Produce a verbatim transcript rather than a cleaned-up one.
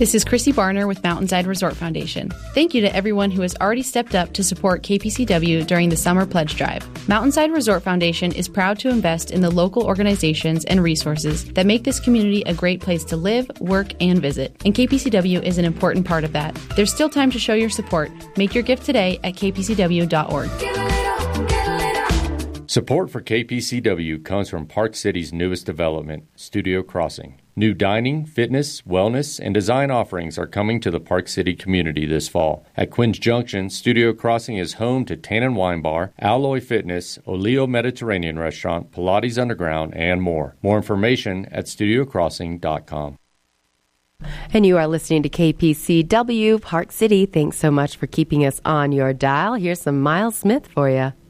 This is Chrissy Barner with Mountainside Resort Foundation. Thank you to everyone who has already stepped up to support K P C W during the Summer Pledge Drive. Mountainside Resort Foundation is proud to invest in the local organizations and resources that make this community a great place to live, work, and visit. And K P C W is an important part of that. There's still time to show your support. Make your gift today at k p c w dot org. Support for K P C W comes from Park City's newest development, Studio Crossing. New dining, fitness, wellness, and design offerings are coming to the Park City community this fall. At Quinn's Junction, Studio Crossing is home to Tannin Wine Bar, Alloy Fitness, Oleo Mediterranean Restaurant, Pilates Underground, and more. More information at studio crossing dot com. And you are listening to K P C W, Park City. Thanks so much for keeping us on your dial. Here's some Miles Smith for you.